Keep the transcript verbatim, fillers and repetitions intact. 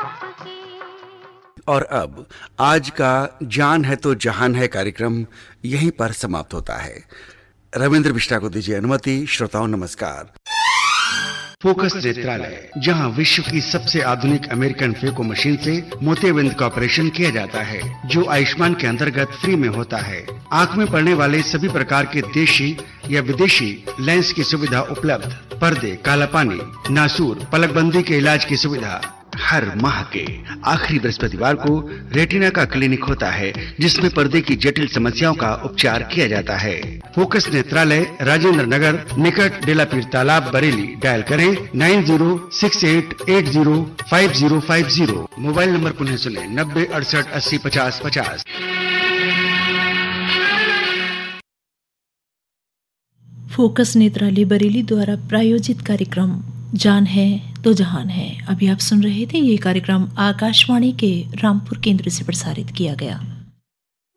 और अब आज का जान है तो जहान है कार्यक्रम यहीं पर समाप्त होता है। रविंद्र बिष्टा को दीजिए अनुमति। श्रोताओं नमस्कार। फोकस नेत्रालय, जहां विश्व की सबसे आधुनिक अमेरिकन फेको मशीन से मोतियाबिंद का ऑपरेशन किया जाता है, जो आयुष्मान के अंतर्गत फ्री में होता है। आंख में पड़ने वाले सभी प्रकार के देशी या विदेशी लेंस की सुविधा उपलब्ध। पर्दे, काला पानी, नासूर, पलकबंदी के इलाज की सुविधा। हर माह के आखिरी बृहस्पतिवार को रेटिना का क्लिनिक होता है, जिसमें पर्दे की जटिल समस्याओं का उपचार किया जाता है। फोकस नेत्रालय, राजेंद्र नगर, निकट डेलापीर तालाब, बरेली। डायल करें nine zero six eight eight zero five zero five zero. Mobile number पुनः सुने नब्बे अड़सठ अस्सी पचास पचास। फोकस नेत्रालय बरेली द्वारा प्रायोजित कार्यक्रम जान है तो जहान है। अभी आप सुन रहे थे, ये कार्यक्रम आकाशवाणी के रामपुर केंद्र से प्रसारित किया गया।